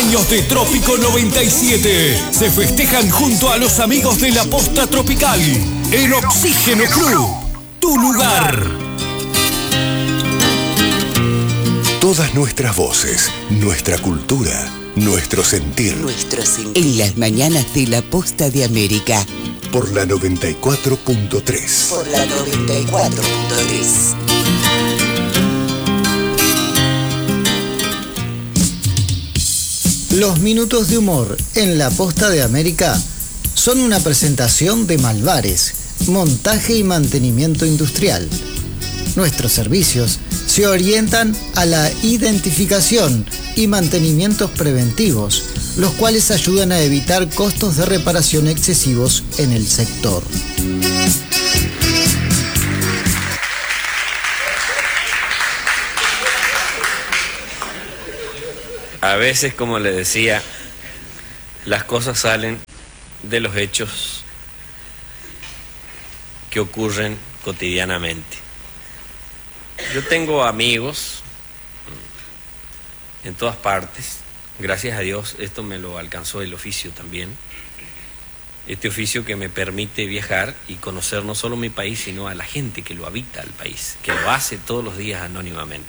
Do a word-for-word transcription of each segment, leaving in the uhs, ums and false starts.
años de Trópico noventa y siete se festejan junto a los amigos de la Posta Tropical en Oxígeno Club, tu lugar. Todas nuestras voces, nuestra cultura, nuestro sentir. Nuestro sentir. En las mañanas de la Posta de América. Por la noventa y cuatro punto tres. Por la noventa y cuatro punto tres. Los minutos de humor en la Posta de América son una presentación de Malvares, montaje y mantenimiento industrial. Nuestros servicios se orientan a la identificación y mantenimientos preventivos, los cuales ayudan a evitar costos de reparación excesivos en el sector. A veces, como le decía, las cosas salen de los hechos que ocurren cotidianamente. Yo tengo amigos en todas partes. Gracias a Dios, esto me lo alcanzó el oficio también. Este oficio que me permite viajar y conocer no solo mi país, sino a la gente que lo habita, al país, que lo hace todos los días anónimamente.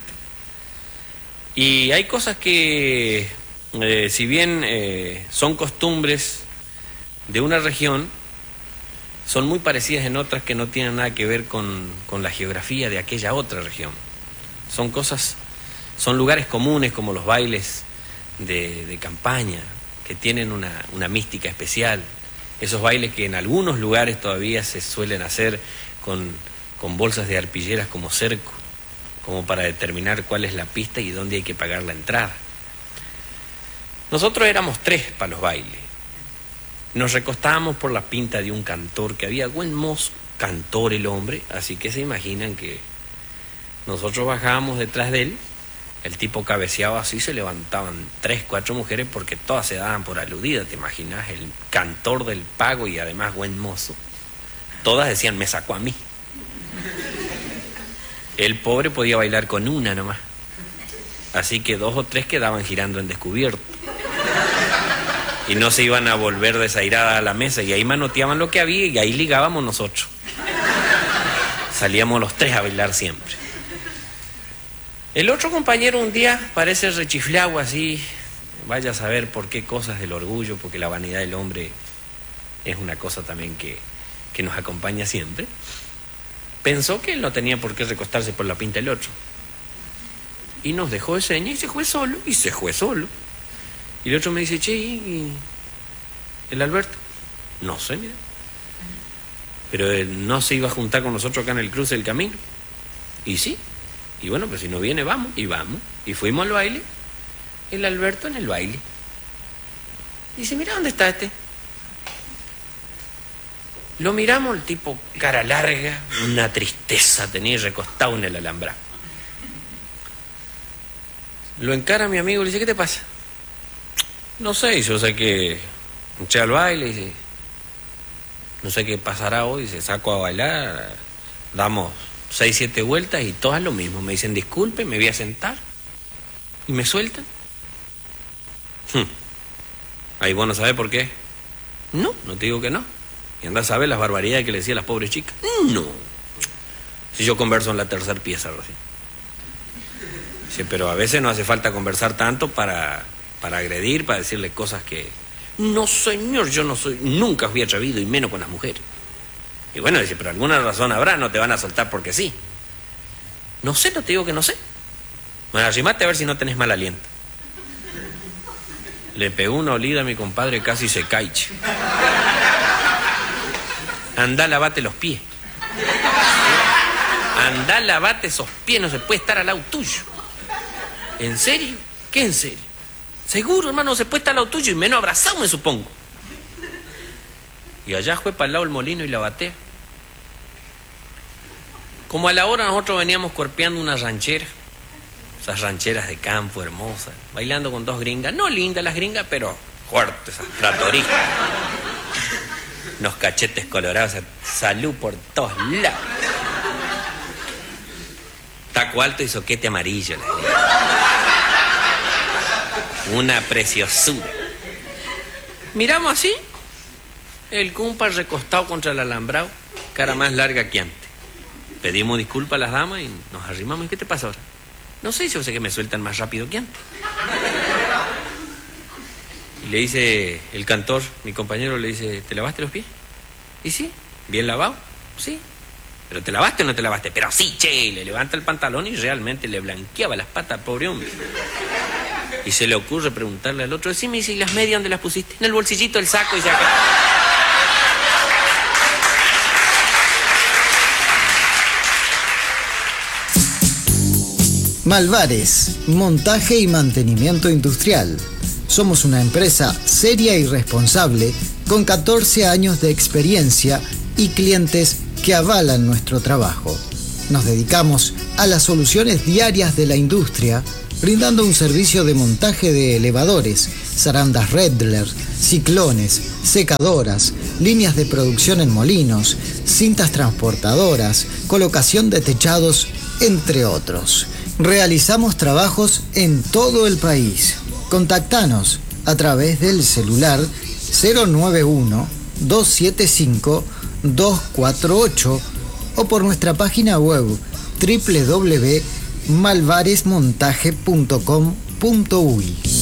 Y hay cosas que, eh, si bien eh, son costumbres de una región, son muy parecidas en otras que no tienen nada que ver con, con la geografía de aquella otra región. Son cosas, son lugares comunes como los bailes de, de campaña, que tienen una, una mística especial. Esos bailes que en algunos lugares todavía se suelen hacer con, con bolsas de arpilleras como cerco, como para determinar cuál es la pista y dónde hay que pagar la entrada. Nosotros éramos tres para los bailes. Nos recostábamos por la pinta de un cantor, que había buen mozo, cantor el hombre, así que se imaginan que nosotros bajábamos detrás de él, el tipo cabeceaba así, se levantaban tres, cuatro mujeres porque todas se daban por aludidas, ¿te imaginas? El cantor del pago y además buen mozo. Todas decían, me sacó a mí. El pobre podía bailar con una nomás. Así que dos o tres quedaban girando en descubierto. Y no se iban a volver desairadas a la mesa. Y ahí manoteaban lo que había y ahí ligábamos nosotros. Salíamos los tres a bailar siempre. El otro compañero un día parece rechiflado así. Vaya a saber por qué cosas del orgullo, porque la vanidad del hombre es una cosa también que, que nos acompaña siempre. Pensó que él no tenía por qué recostarse por la pinta del otro. Y nos dejó de seña y se fue solo, y se fue solo. Y el otro me dice, che, ¿y el Alberto? No sé, mira. Pero él no se iba a juntar con nosotros acá en el cruce del camino. Y sí. Y bueno, pues si no viene, vamos. Y vamos. Y fuimos al baile. El Alberto en el baile. Dice, mira, ¿dónde está este? Lo miramos, el tipo cara larga, una tristeza tenía recostado en el alambrado. Lo encara mi amigo y le dice, ¿qué te pasa? No sé, yo sé que eché al baile, y dice, no sé qué pasará hoy, se saco a bailar, damos seis, siete vueltas y todas lo mismo. Me dicen, disculpe, me voy a sentar y me sueltan. Hmm. Ahí vos no sabés por qué. No, no te digo que no. Y anda a saber las barbaridades que le decía a las pobres chicas. No. Si yo converso en la tercera pieza recién. Sí, pero a veces no hace falta conversar tanto para, para agredir, para decirle cosas que... No, señor, yo no soy... Nunca fui atrevido, y menos con las mujeres. Y bueno, dice, pero alguna razón habrá, no te van a soltar porque sí. No sé, no te digo que no sé. Bueno, arrimate a ver si no tenés mal aliento. Le pegó una olida a mi compadre, casi se cae. Andá, lavate los pies. Andá, lavate esos pies, no se puede estar al lado tuyo. ¿En serio? ¿Qué en serio? Seguro, hermano, no se puede estar al lado tuyo y menos abrazado, me supongo. Y allá fue para el lado el molino y la batea. Como a la hora nosotros veníamos cuerpeando una ranchera, esas rancheras de campo hermosas, bailando con dos gringas, no lindas las gringas, pero fuertes, esas tratoristas. Unos cachetes colorados, salud por todos lados. Taco alto y soquete amarillo. Una preciosura. Miramos así, el cumpa recostado contra el alambrado, cara más larga que antes. Pedimos disculpas a las damas y nos arrimamos. ¿Y qué te pasa ahora? No sé, yo sé que me sueltan más rápido que antes. Y le dice el cantor, mi compañero, le dice, ¿te lavaste los pies? ¿Y sí? ¿Bien lavado? Sí. ¿Pero te lavaste o no te lavaste? Pero sí, che, le levanta el pantalón y realmente le blanqueaba las patas al pobre hombre. Y se le ocurre preguntarle al otro, decime, ¿y si las medias dónde las pusiste? En el bolsillito del saco y se acá. Malvares, montaje y mantenimiento industrial. Somos una empresa seria y responsable con catorce años de experiencia y clientes que avalan nuestro trabajo. Nos dedicamos a las soluciones diarias de la industria, brindando un servicio de montaje de elevadores, zarandas Redler, ciclones, secadoras, líneas de producción en molinos, cintas transportadoras, colocación de techados, entre otros. Realizamos trabajos en todo el país. Contactanos a través del celular cero nueve uno, dos siete cinco, dos cuatro ocho o por nuestra página web doble u doble u doble u punto malvares montaje punto com punto uy.